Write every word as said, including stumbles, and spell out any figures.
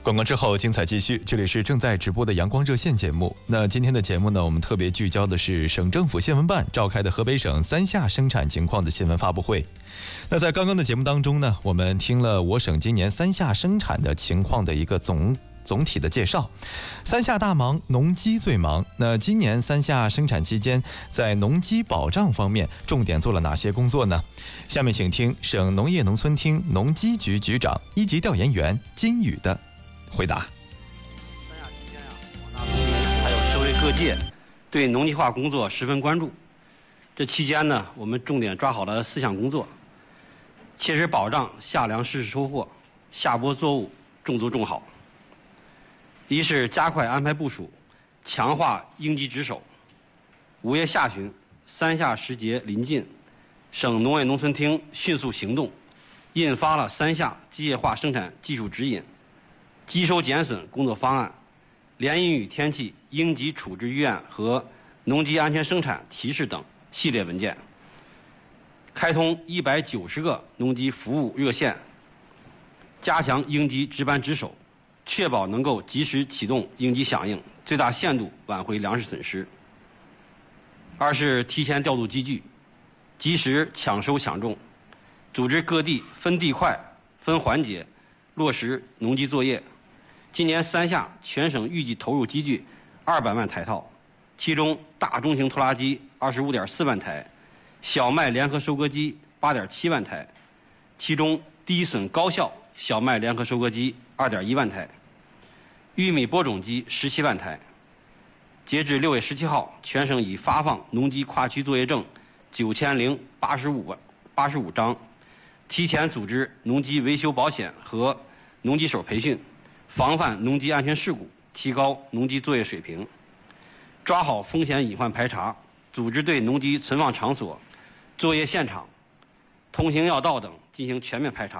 广告之后，精彩继续。这里是正在直播的阳光热线节目。那今天的节目呢，我们特别聚焦的是省政府新闻办召开的河北省三下生产情况的新闻发布会。那在刚刚的节目当中呢，我们听了我省今年三下生产的情况的一个总总体的介绍。三下大忙，农机最忙。那今年三下生产期间，在农机保障方面重点做了哪些工作呢？下面请听省农业农村厅农机局局长、一级调研员金宇的回答。 三下期间啊，广大农民还有社会各界对农机化工作十分关注。这期间呢，我们重点抓好了四项工作，切实保障夏粮实时收获，下播作物种足种好。一是加快安排部署，强化应急值守。五月下旬，三下时节临近，省农业农村厅迅速行动，印发了三下机械化生产技术指引、机收减损工作方案、连阴雨天气应急处置预案和农机安全生产提示等系列文件，开通一百九十个农机服务热线，加强应急值班值守，确保能够及时启动应急响应，最大限度挽回粮食损失。二是提前调度机具，及时抢收抢种，组织各地分地块、分环节落实农机作业。今年三下全省预计投入机具二百万台套，其中大中型拖拉机二十五点四万台，小麦联合收割机八点七万台，其中低损高效小麦联合收割机二点一万台，玉米播种机十七万台。截至六月十七号，全省已发放农机跨区作业证九千零八十五八十五张，提前组织农机维修保险和农机手培训，防范农机安全事故，提高农机作业水平，抓好风险隐患排查，组织对农机存放场所、作业现场、通行要道等进行全面排查。